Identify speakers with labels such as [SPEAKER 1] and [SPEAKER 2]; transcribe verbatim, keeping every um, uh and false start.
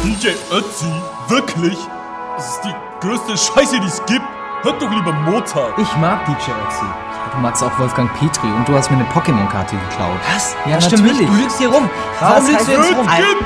[SPEAKER 1] D J Ötzi? Wirklich? Das ist die größte Scheiße, die es gibt. Hört doch lieber Mozart.
[SPEAKER 2] Ich mag D J Ötzi.
[SPEAKER 3] Du magst auch Wolfgang Petri und du hast mir eine Pokémon-Karte geklaut.
[SPEAKER 2] Was?
[SPEAKER 3] Ja,
[SPEAKER 2] Das stimmt
[SPEAKER 3] natürlich.
[SPEAKER 2] nicht. Du lügst hier rum.
[SPEAKER 4] Warum
[SPEAKER 2] Was
[SPEAKER 4] lügst
[SPEAKER 2] heißt
[SPEAKER 4] du jetzt
[SPEAKER 2] das?
[SPEAKER 4] rum?
[SPEAKER 1] Kind!